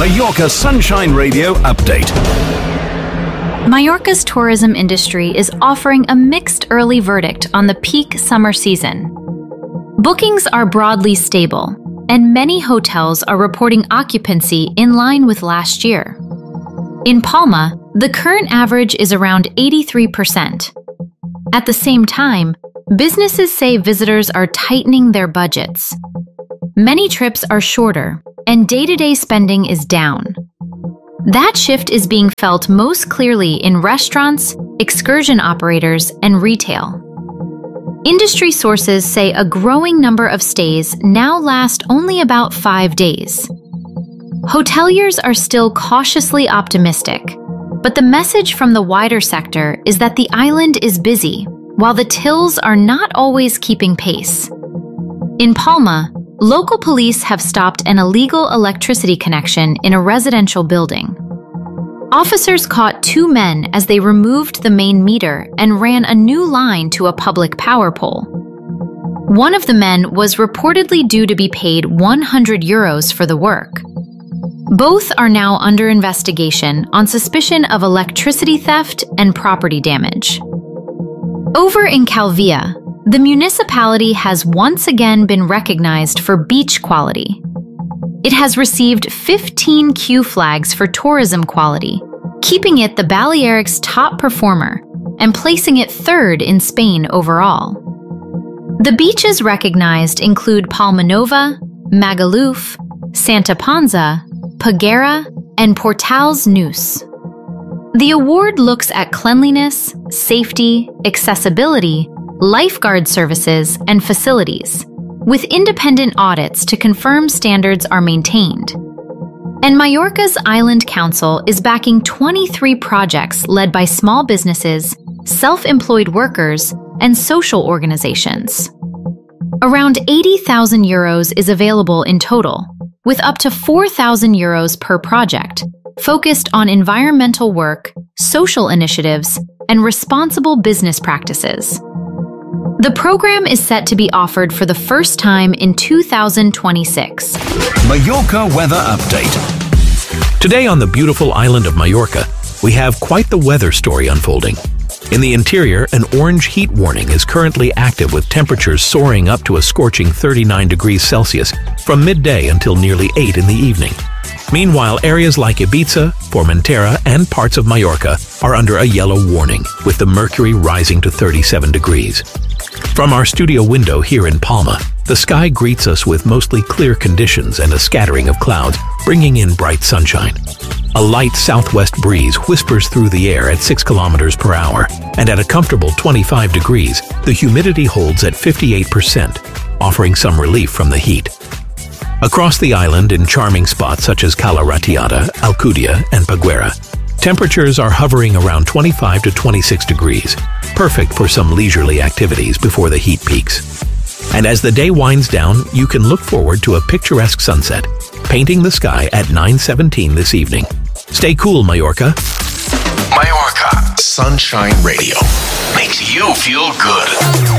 Mallorca Sunshine Radio update. Mallorca's tourism industry is offering a mixed early verdict on the peak summer season. Bookings are broadly stable, and many hotels are reporting occupancy in line with last year. In Palma, the current average is around 83%. At the same time, businesses say visitors are tightening their budgets. Many trips are shorter, and day-to-day spending is down. That shift is being felt most clearly in restaurants, excursion operators, and retail. Industry sources say a growing number of stays now last only about 5 days. Hoteliers are still cautiously optimistic, but the message from the wider sector is that the island is busy, while the tills are not always keeping pace. In Palma, local police have stopped an illegal electricity connection in a residential building. Officers caught 2 men as they removed the main meter and ran a new line to a public power pole. One of the men was reportedly due to be paid €100 for the work. Both are now under investigation on suspicion of electricity theft and property damage. Over in Calvia, the municipality has once again been recognized for beach quality. It has received 15 Q flags for tourism quality, keeping it the Balearic's top performer and placing it 3rd in Spain overall. The beaches recognized include Palma Nova, Magaluf, Santa Ponsa, Peguera, and Portals Neus. The award looks at cleanliness, safety, accessibility, lifeguard services, and facilities, with independent audits to confirm standards are maintained. And Mallorca's Island Council is backing 23 projects led by small businesses, self-employed workers, and social organizations. Around €80,000 is available in total, with up to €4,000 per project, focused on environmental work, social initiatives, and responsible business practices. The program is set to be offered for the first time in 2026. Mallorca weather update. Today on the beautiful island of Mallorca, we have quite the weather story unfolding. In the interior, an orange heat warning is currently active with temperatures soaring up to a scorching 39 degrees Celsius from midday until nearly 8 in the evening. Meanwhile, areas like Ibiza, Formentera, and parts of Mallorca are under a yellow warning, with the mercury rising to 37 degrees. From our studio window here in Palma, the sky greets us with mostly clear conditions and a scattering of clouds, bringing in bright sunshine. A light southwest breeze whispers through the air at 6 kilometers per hour, and at a comfortable 25 degrees, the humidity holds at 58%, offering some relief from the heat. Across the island, in charming spots such as Cala Ratiada, Alcudia, and Peguera, temperatures are hovering around 25 to 26 degrees, perfect for some leisurely activities before the heat peaks. And as the day winds down, you can look forward to a picturesque sunset, painting the sky at 9:17 this evening. Stay cool, Mallorca. Mallorca Sunshine Radio makes you feel good.